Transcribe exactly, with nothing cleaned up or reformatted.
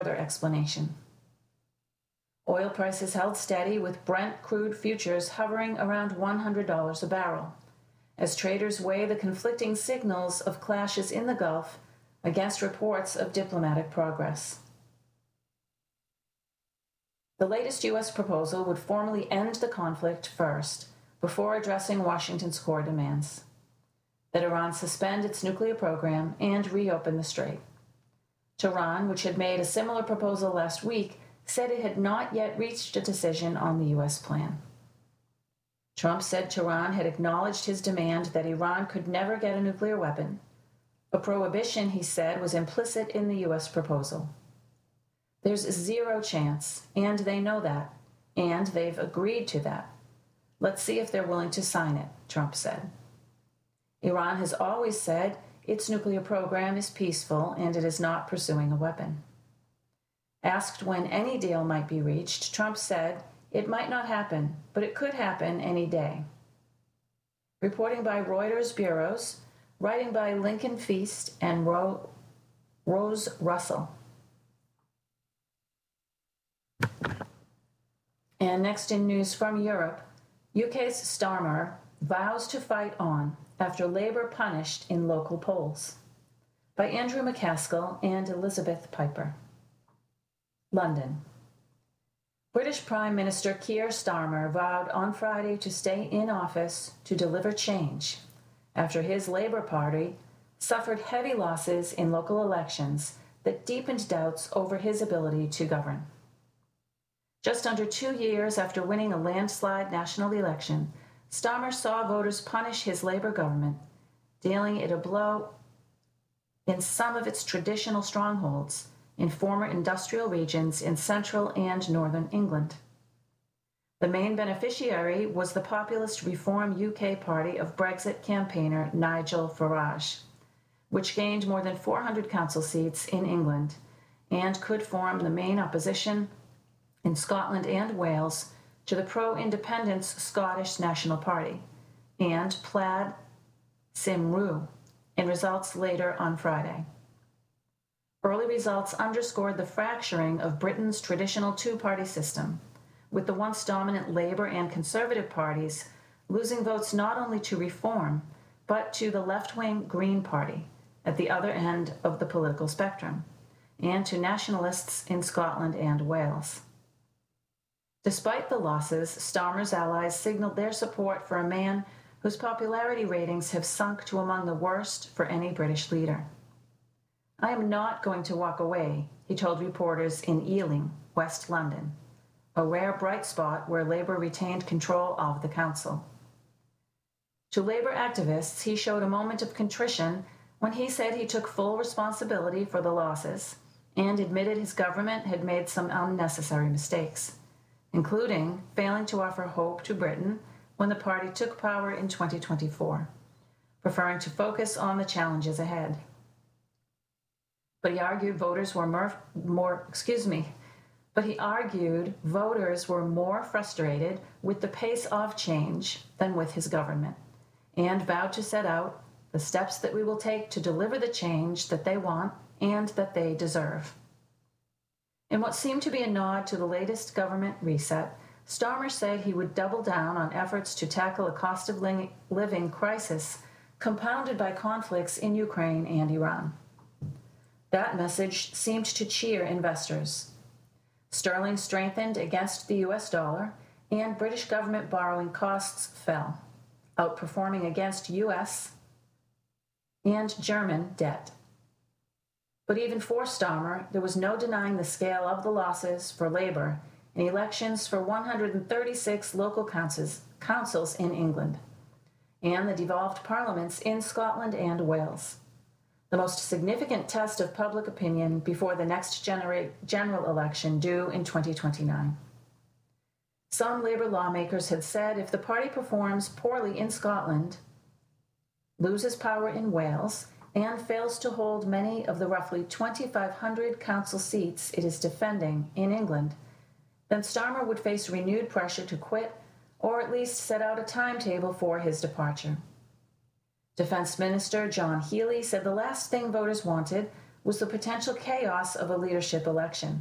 further explanation. Oil prices held steady, with Brent crude futures hovering around one hundred dollars a barrel, as traders weigh the conflicting signals of clashes in the Gulf against reports of diplomatic progress. The latest U S proposal would formally end the conflict first, before addressing Washington's core demands: that Iran suspend its nuclear program and reopen the strait. Tehran, which had made a similar proposal last week, said it had not yet reached a decision on the U S plan. Trump said Tehran had acknowledged his demand that Iran could never get a nuclear weapon. A prohibition, he said, was implicit in the U S proposal. There's zero chance, and they know that, and they've agreed to that. Let's see if they're willing to sign it, Trump said. Iran has always said its nuclear program is peaceful and it is not pursuing a weapon. Asked when any deal might be reached, Trump said it might not happen, but it could happen any day. Reporting by Reuters bureaus, writing by Lincoln Feast and Ro- Rose Russell. And next in news from Europe, U K's Starmer vows to fight on after Labour punished in local polls. By Andrew McCaskill and Elizabeth Piper. London. British Prime Minister Keir Starmer vowed on Friday to stay in office to deliver change after his Labour Party suffered heavy losses in local elections that deepened doubts over his ability to govern. Just under two years after winning a landslide national election, Starmer saw voters punish his Labour government, dealing it a blow in some of its traditional strongholds in former industrial regions in central and northern England. The main beneficiary was the populist Reform U K party of Brexit campaigner Nigel Farage, which gained more than four hundred council seats in England and could form the main opposition in Scotland and Wales to the pro-independence Scottish National Party and Plaid Cymru in results later on Friday. Early results underscored the fracturing of Britain's traditional two-party system, with the once dominant Labour and Conservative parties losing votes not only to Reform, but to the left-wing Green Party at the other end of the political spectrum, and to nationalists in Scotland and Wales. Despite the losses, Starmer's allies signaled their support for a man whose popularity ratings have sunk to among the worst for any British leader. I am not going to walk away, he told reporters in Ealing, West London, a rare bright spot where Labour retained control of the council. To Labour activists, he showed a moment of contrition when he said he took full responsibility for the losses and admitted his government had made some unnecessary mistakes, including failing to offer hope to Britain when the party took power in twenty twenty-four, preferring to focus on the challenges ahead. But he argued voters were more, more excuse me, but he argued voters were more frustrated with the pace of change than with his government, and vowed to set out the steps that we will take to deliver the change that they want and that they deserve. In what seemed to be a nod to the latest government reset, Starmer said he would double down on efforts to tackle a cost of living crisis compounded by conflicts in Ukraine and Iran. That message seemed to cheer investors. Sterling strengthened against the U S dollar, and British government borrowing costs fell, outperforming against U S and German debt. But even for Starmer, there was no denying the scale of the losses for Labour in elections for one hundred thirty-six local councils, councils in England, and the devolved parliaments in Scotland and Wales, the most significant test of public opinion before the next genera- general election due in twenty twenty-nine. Some Labour lawmakers had said if the party performs poorly in Scotland, loses power in Wales, and fails to hold many of the roughly twenty-five hundred council seats it is defending in England, then Starmer would face renewed pressure to quit or at least set out a timetable for his departure. Defense Minister John Healey said the last thing voters wanted was the potential chaos of a leadership election.